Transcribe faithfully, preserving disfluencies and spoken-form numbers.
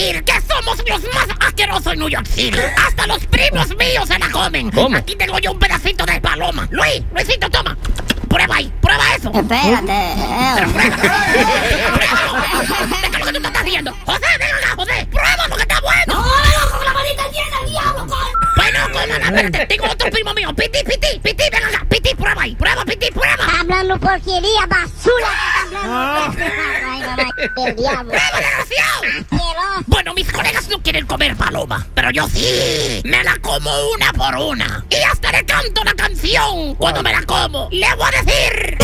decir que somos los más asquerosos en New York City. Hasta los primos míos se la comen. ¿Cómo? Aquí tengo yo un pedacito de paloma. Luis, Luisito, toma. Prueba ahí, prueba eso. Espérate. Pero prueba. ¿Qué es lo que tú te estás haciendo? José, ven acá, José. Prueba porque está bueno. No, no, con la manita llena, diablo, con... Bueno, cómala, espérate. Tengo otro primo mío. Piti, Piti, Piti, ven acá. Piti, prueba ahí. Prueba, Piti, prueba. Hablando porquería, basura. Hablando Ay, mamá, del diablo. ¡Prueba, desgraciado! Asqueroso. Bueno, mis colegas no quieren comer paloma, pero yo sí. Me la como una por una. Y hasta le canto la canción cuando me la como. Le voy a decir...